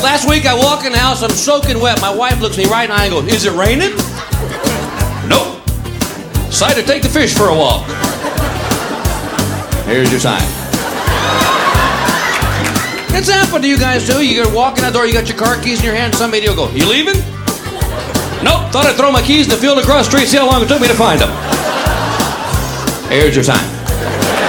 Last week I walk in the house, I'm soaking wet. My wife looks me right in the eye and goes, "Is it raining?" Nope. Decided to take the fish for a walk. Here's your sign. It's happened to you guys too. You're walking out the door, you got your car keys in your hand, somebody will go, "You leaving?" "Nope, thought I'd throw my keys in the field across the street, see how long it took me to find them." Here's your sign.